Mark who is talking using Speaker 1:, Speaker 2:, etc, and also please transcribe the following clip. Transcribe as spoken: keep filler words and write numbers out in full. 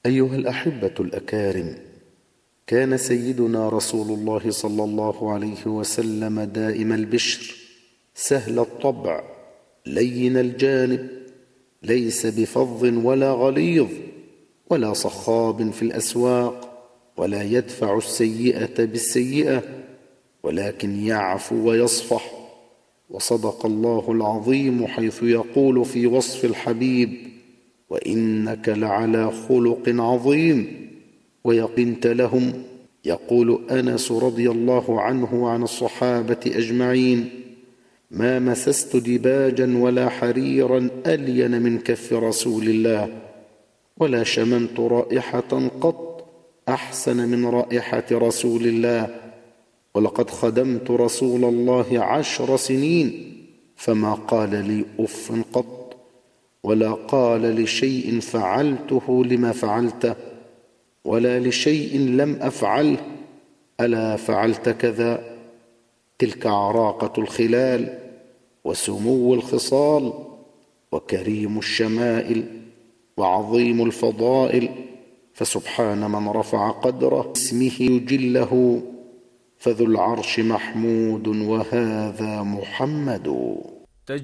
Speaker 1: أيها الأحبة الأكارم، كان سيدنا رسول الله صلى الله عليه وسلم دائم البشر، سهل الطبع، لين الجانب، ليس بفظ ولا غليظ ولا صخاب في الأسواق، ولا يدفع السيئة بالسيئة، ولكن يعفو ويصفح. وصدق الله العظيم حيث يقول في وصف الحبيب: وإنك لعلى خلق عظيم. ويقنت لهم، يقول أنس رضي الله عنه وعن الصحابة أجمعين: ما مسست دباجا ولا حريرا ألين من كف رسول الله، ولا شممت رائحة قط أحسن من رائحة رسول الله، ولقد خدمت رسول الله عشر سنين فما قال لي أف قط، ولا قال لشيء فعلته لما فعلته، ولا لشيء لم أفعله ألا فعلت كذا. تلك عراقة الخلال، وسمو الخصال، وكريم الشمائل، وعظيم الفضائل. فسبحان من رفع قدره اسمه يجله، فذو العرش محمود وهذا محمد.